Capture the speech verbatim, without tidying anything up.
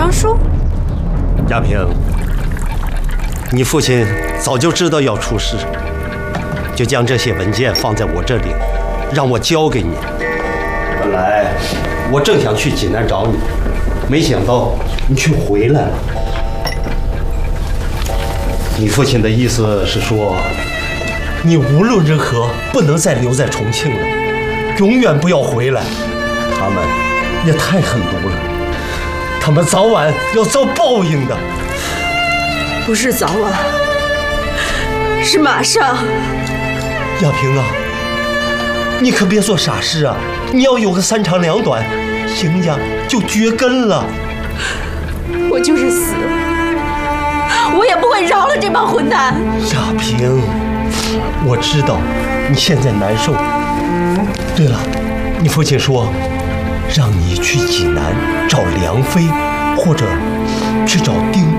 章书？ 亚平，你父亲早就知道要出事，就将这些文件放在我这里，让我交给你。本来我正想去济南找你，没想到你却回来了。你父亲的意思是说，你无论如何不能再留在重庆了，永远不要回来。他们也太狠毒了，他们早晚要遭报应的。 不是早晚，是马上。 亚平啊，你可别做傻事啊！你要有个三长两短，邢家就绝根了。 我就是死，我也不会饶了这帮混蛋。 亚平，我知道你现在难受。对了，你父亲说让你去济南找梁飞，或者去找丁